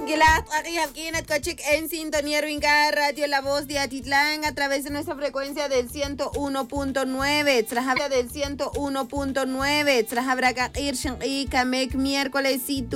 Gilat, aquí Habkinat Kochik en sintonía Ruinca Radio La Voz de Atitlán a través de nuestra frecuencia del 101.9, Trajabra del 101.9, Trajabraca Irshan y Kamek miércoles y